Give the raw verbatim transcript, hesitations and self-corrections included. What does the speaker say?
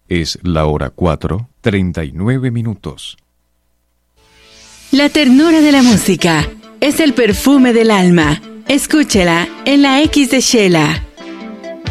Es la hora cuatro, treinta y nueve minutos. La ternura de la música es el perfume del alma. Escúchela en la X de Shela.